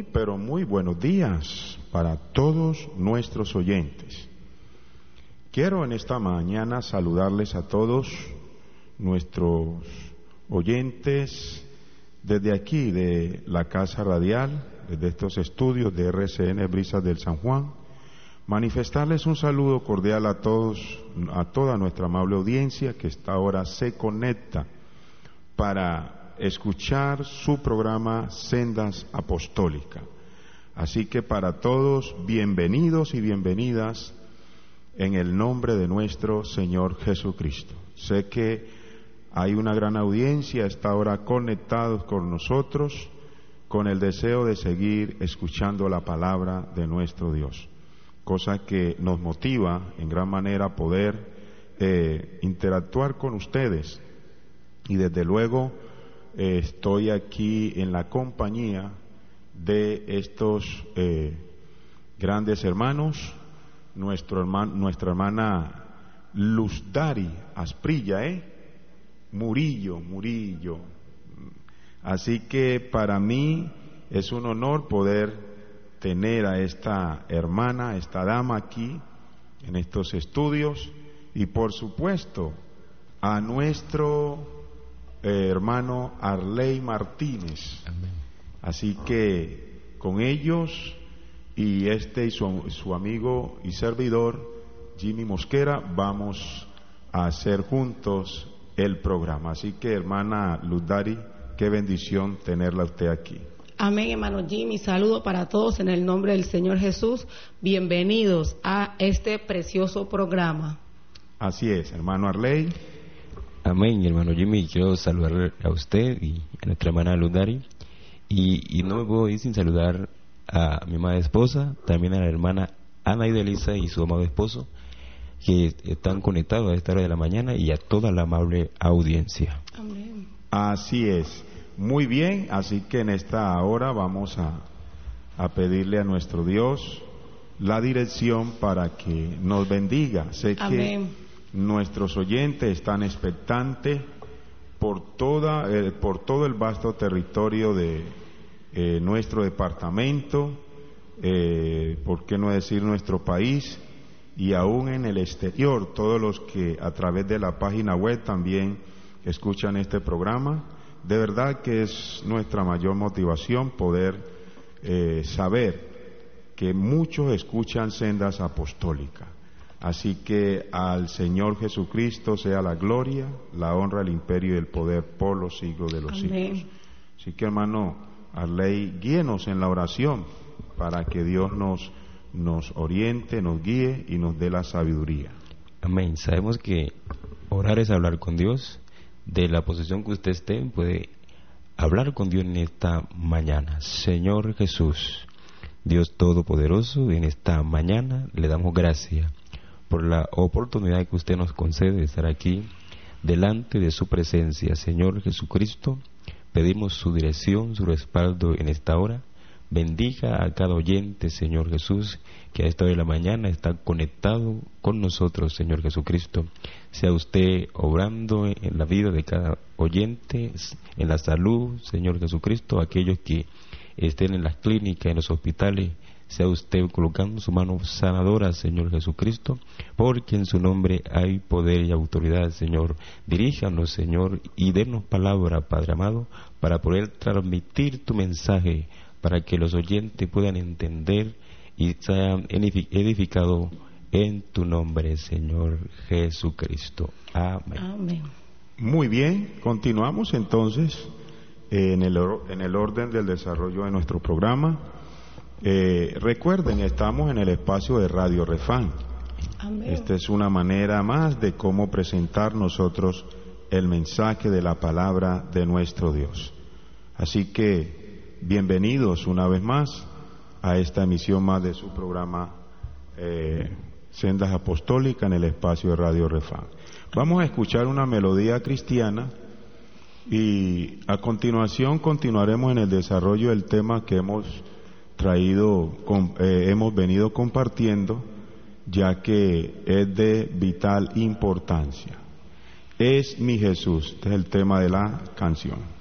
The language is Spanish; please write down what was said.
pero muy buenos días para todos nuestros oyentes. Quiero en esta mañana saludarles a todos nuestros oyentes desde aquí de la Casa Radial, desde estos estudios de RCN Brisas del San Juan. Manifestarles un saludo cordial a todos, a toda nuestra amable audiencia que esta hora se conecta para escuchar su programa Sendas Apostólicas. Así que para todos, bienvenidos y bienvenidas en el nombre de nuestro Señor Jesucristo. Sé que hay una gran audiencia a esta hora conectados con nosotros, con el deseo de seguir escuchando la palabra de nuestro Dios, cosa que nos motiva en gran manera a poder interactuar con ustedes. Y desde luego estoy aquí en la compañía de estos grandes hermanos, nuestra hermana Luzdari Asprilla, Murillo. Así que para mí es un honor poder tener a esta hermana, esta dama aquí en estos estudios, y por supuesto a nuestro hermano Arley Martínez. Amén. Así que con ellos y su amigo y servidor Jimmy Mosquera vamos a hacer juntos el programa. Así que hermana Luzdari, qué bendición tenerla usted aquí. Amén, hermano Jimmy. Saludo para todos en el nombre del Señor Jesús. Bienvenidos a este precioso programa. Así es, hermano Arley. Amén, hermano Jimmy. Quiero saludar a usted y a nuestra hermana Luzdari. Y no me puedo ir sin saludar a mi amada esposa, también a la hermana Ana Idelisa y su amado esposo, que están conectados a esta hora de la mañana, y a toda la amable audiencia. Amén. Así es. Muy bien, así que en esta hora vamos a pedirle a nuestro Dios la dirección para que nos bendiga. Sé Amén. que nuestros oyentes están expectantes por todo el vasto territorio de nuestro departamento, por qué no decir nuestro país, y aún en el exterior, todos los que a través de la página web también escuchan este programa. De verdad que es nuestra mayor motivación poder saber que muchos escuchan Sendas Apostólicas. Así que al Señor Jesucristo sea la gloria, la honra, el imperio y el poder por los siglos de los Amén. siglos. Así que hermano Arley, guíenos en la oración para que Dios nos oriente, nos guíe y nos dé la sabiduría. Amén. Sabemos que orar es hablar con Dios. De la posición que usted esté, puede hablar con Dios en esta mañana. Señor Jesús, Dios Todopoderoso, en esta mañana le damos gracias por la oportunidad que usted nos concede de estar aquí delante de su presencia. Señor Jesucristo, pedimos su dirección, su respaldo en esta hora. Bendiga a cada oyente, Señor Jesús, que a esta hora de la mañana está conectado con nosotros, Señor Jesucristo. Sea usted obrando en la vida de cada oyente, en la salud, Señor Jesucristo, aquellos que estén en las clínicas, en los hospitales, sea usted colocando su mano sanadora, Señor Jesucristo, porque en su nombre hay poder y autoridad, Señor. Diríjanos, Señor, y denos palabra, Padre amado, para poder transmitir tu mensaje, para que los oyentes puedan entender y sean edificados en tu nombre, Señor Jesucristo. Amén. Amén. Muy bien, continuamos entonces en el orden del desarrollo de nuestro programa. Recuerden, estamos en el espacio de Radio Refán. Amén. Esta es una manera más de cómo presentar nosotros el mensaje de la palabra de nuestro Dios. Así que bienvenidos una vez más a esta emisión más de su programa Sendas Apostólicas en el espacio de Radio Refán. Vamos a escuchar una melodía cristiana y a continuación continuaremos en el desarrollo del tema que hemos venido compartiendo, ya que es de vital importancia. Es mi Jesús, este es el tema de la canción.